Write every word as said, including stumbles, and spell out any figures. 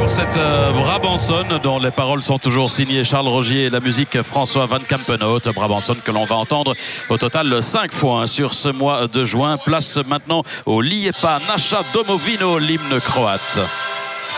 pour cette euh, Brabançonne dont les paroles sont toujours signées Charles Rogier et la musique François Van Campenhout. Brabançonne que l'on va entendre au total cinq fois hein, sur ce mois de juin. Place maintenant au Lijepa Naša Domovino, l'hymne croate.